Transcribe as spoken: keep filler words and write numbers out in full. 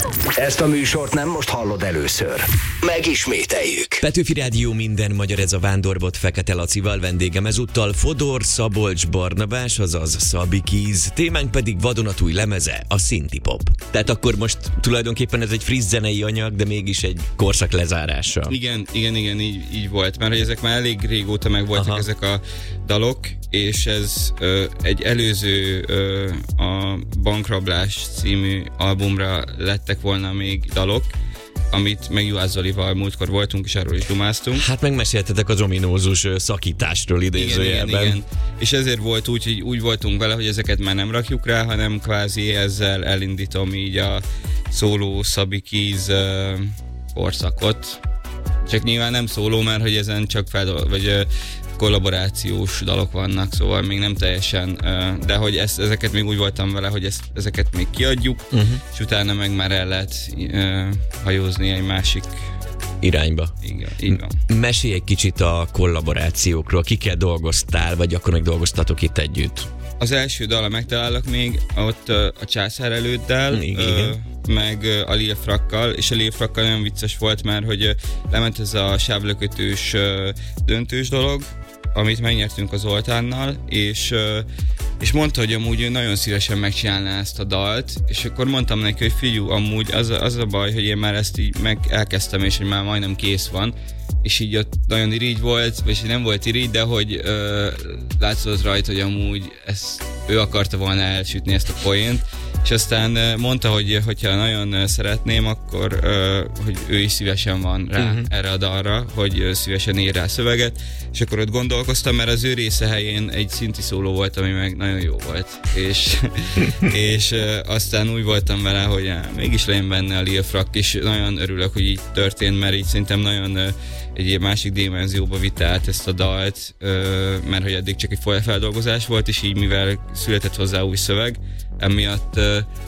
Ezt a műsort nem most hallod először. Megismételjük. Petőfi Rádió, minden magyar, ez a Vándorbolt Fekete Lacival, vendégem ezúttal Fodor Szabolcs Barnabás, azaz Szabi Keys, témánk pedig vadonatúj lemeze, a Synthie-pop. Tehát akkor most tulajdonképpen ez egy friss zenei anyag, de mégis egy korszak lezárása. Igen, igen, igen, így, így volt, mert hogy ezek már elég régóta megvoltak. Aha. Ezek a dalok, és ez ö, egy előző ö, a Bankrablás című albumra lettek volna még dalok, amit meg Juhász Zolival múltkor voltunk, és arról is dumáztunk. Hát megmeséltetek az ominózus szakításról idézőjelben. Igen, igen, igen. És ezért volt úgy, hogy úgy voltunk vele, hogy ezeket már nem rakjuk rá, hanem kvázi ezzel elindítom így a szóló Szabi Keys uh, korszakot. Csak nyilván nem szóló, mert hogy ezen csak fel, vagy uh, kollaborációs dalok vannak, szóval még nem teljesen, uh, de hogy ezt, ezeket még úgy voltam vele, hogy ezt, ezeket még kiadjuk, uh-huh. és utána meg már el lehet uh, hajózni egy másik irányba. Igen, így van. Mesélj egy kicsit a kollaborációkról, kikkel dolgoztál, vagy akkor meg dolgoztatok itt együtt? Az első dala megtalálok még, ott uh, a Császár előddel, uh, meg uh, a Lil Frakkal, és a Lil Frakkal nagyon vicces volt, mert hogy uh, lement ez a sávlökötős uh, döntős dolog, amit megnyertünk az Zoltánnal, és, uh, és mondta, hogy amúgy ő nagyon szívesen megcsinálná ezt a dalt, és akkor mondtam neki, hogy figyú, amúgy az, az a baj, hogy én már ezt így meg elkezdtem, és hogy már majdnem kész van, és így ott nagyon irigy volt, vagy nem volt irigy, de hogy ö, látszott rajta, hogy amúgy ezt, ő akarta volna elsütni ezt a poént, és aztán mondta, hogy hogyha nagyon szeretném, akkor ö, hogy ő is szívesen van rá uh-huh. erre a dalra, hogy szívesen ír rá szöveget, és akkor ott gondolkoztam, mert az ő része helyén egy szinti szóló volt, ami meg nagyon jó volt, és, és ö, aztán úgy voltam vele, hogy á, mégis legyen benne a Lil Frak, és nagyon örülök, hogy így történt, mert így szerintem nagyon ö, egy másik dimenzióba vitte át ezt a dalt, ö, mert hogy eddig csak egy feldolgozás volt, és így mivel született hozzá új szöveg, emiatt